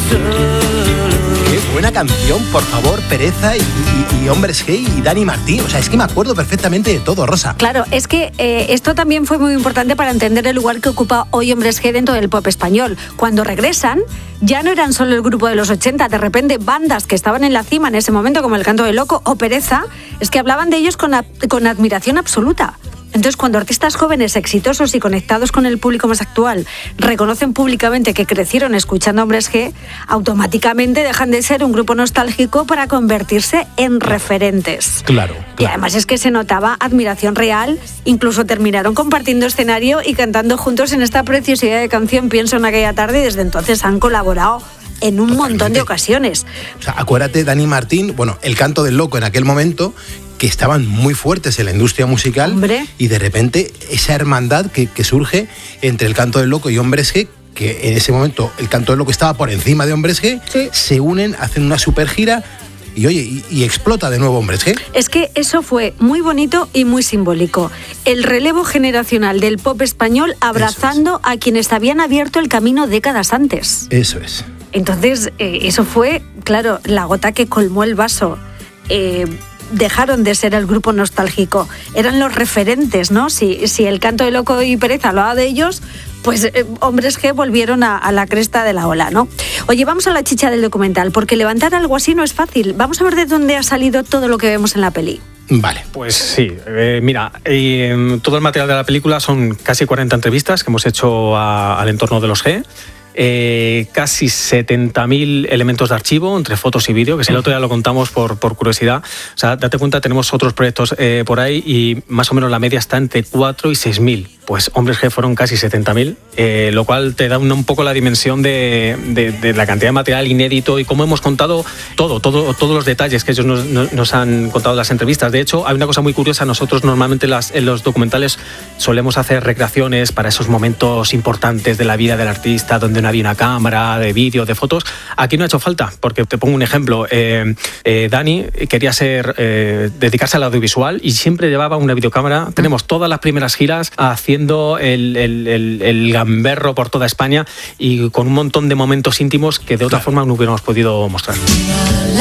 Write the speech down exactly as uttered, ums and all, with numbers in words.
Qué buena canción, por favor, Pereza y, y, y Hombres G y Dani Martín. O sea, es que me acuerdo perfectamente de todo, Rosa. Claro, es que eh, esto también fue muy importante para entender el lugar que ocupa hoy Hombres G dentro del pop español. Cuando regresan, ya no eran solo el grupo de los ochenta, de repente bandas que estaban en la cima en ese momento, como El Canto del Loco o Pereza, es que hablaban de ellos con, con admiración absoluta. Entonces, cuando artistas jóvenes, exitosos y conectados con el público más actual reconocen públicamente que crecieron escuchando Hombres G, automáticamente dejan de ser un grupo nostálgico para convertirse en referentes. Claro, claro. Y además es que se notaba admiración real, incluso terminaron compartiendo escenario y cantando juntos en esta preciosidad de canción Pienso en aquella tarde, y desde entonces han colaborado en un Totalmente. montón de ocasiones. O sea, acuérdate, Dani Martín, bueno, El Canto del Loco en aquel momento, que estaban muy fuertes en la industria musical. Hombre. Y de repente esa hermandad que, que surge entre El Canto del Loco y Hombres G, que en ese momento El Canto del Loco estaba por encima de Hombres G, sí. Se unen, hacen una super gira y oye, y, y explota de nuevo Hombres G. Es que eso fue muy bonito y muy simbólico. El relevo generacional del pop español abrazando a quienes habían abierto el camino décadas antes. Eso es. Entonces, eh, eso fue, claro, la gota que colmó el vaso. Eh, dejaron de ser el grupo nostálgico, eran los referentes, ¿no? Si, si El Canto del Loco y Pereza hablaba de ellos, pues eh, Hombres G volvieron a, a la cresta de la ola, ¿no? Oye, vamos a la chicha del documental, porque levantar algo así no es fácil. Vamos a ver de dónde ha salido todo lo que vemos en la peli. Vale. Pues sí, eh, mira, eh, todo el material de la película son casi cuarenta entrevistas que hemos hecho a, al entorno de los G. Eh, casi setenta mil elementos de archivo entre fotos y vídeo, que si el otro día lo contamos por, por curiosidad. O sea, date cuenta, tenemos otros proyectos eh, por ahí y más o menos la media está entre cuatro y seis mil. Pues Hombres G fueron casi setenta mil, eh, lo cual te da una, un poco la dimensión de, de, de la cantidad de material inédito y cómo hemos contado todo, todo todos los detalles que ellos nos, nos han contado en las entrevistas. De hecho, hay una cosa muy curiosa, nosotros normalmente las, en los documentales solemos hacer recreaciones para esos momentos importantes de la vida del artista, donde no había una cámara, de vídeo, de fotos. Aquí no ha hecho falta, porque te pongo un ejemplo. Eh, eh, Dani quería ser, eh, dedicarse al audiovisual y siempre llevaba una videocámara. Tenemos todas las primeras giras haciendo el, el, el, el gamberro por toda España y con un montón de momentos íntimos que de otra forma no hubiéramos podido mostrar.